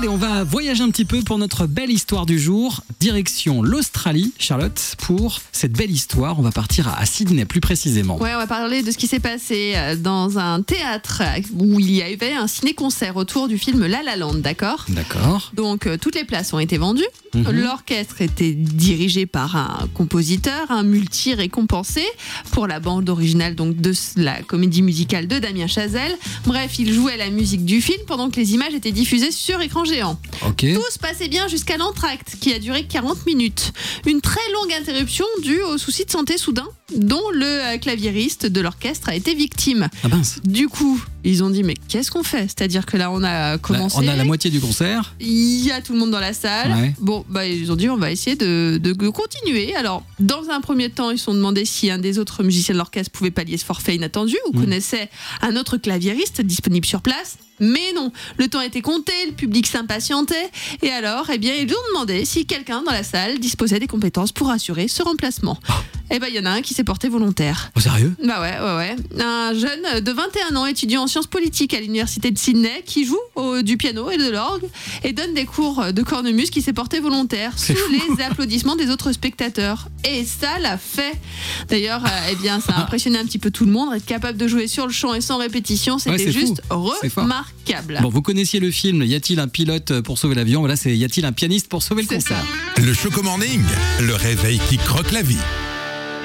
Allez, on va voyager un petit peu pour notre belle histoire du jour. Direction l'Australie, Charlotte, pour cette belle histoire. On va partir à Sydney, plus précisément. Ouais, on va parler de ce qui s'est passé dans un théâtre où il y avait un ciné-concert autour du film La La Land, d'accord ? D'accord. Donc, toutes les places ont été vendues. L'orchestre était dirigé par un compositeur, un multi-récompensé pour la bande originale donc, de la comédie musicale de Damien Chazelle. Bref, il jouait la musique du film pendant que les images étaient diffusées sur écran géant. Ok. Tout se passait bien jusqu'à l'entracte qui a duré 40 minutes. Une très longue interruption due aux soucis de santé soudains dont le claviériste de l'orchestre a été victime. Ah mince. Du coup, ils ont dit mais qu'est-ce qu'on fait ? C'est-à-dire que là on a commencé... On a la moitié du concert. Il y a tout le monde dans la salle. Ouais. Bon, ils ont dit on va essayer de continuer. Alors, dans un premier temps, ils se sont demandé si un des autres musiciens de l'orchestre pouvait pallier ce forfait inattendu ou connaissait un autre claviériste disponible sur place. Mais non, le temps était compté, le public s'impatientait. Et alors, ils ont demandé si quelqu'un dans la salle disposait des compétences pour assurer ce remplacement. Et il y en a un qui s'est porté volontaire. Oh, sérieux ? Ouais. Un jeune de 21 ans, étudiant en sciences politiques à l'université de Sydney, qui joue du piano et de l'orgue et donne des cours de cornemuse, qui s'est porté volontaire sous les applaudissements des autres spectateurs. Et ça l'a fait. D'ailleurs, ça a impressionné un petit peu tout le monde. Être capable de jouer sur le champ et sans répétition, c'était juste remarquable. Bon, vous connaissiez le film Y a-t-il un pilote pour sauver l'avion ? Voilà, c'est Y a-t-il un pianiste pour sauver le concert ? Le Choco Morning, le réveil qui croque la vie.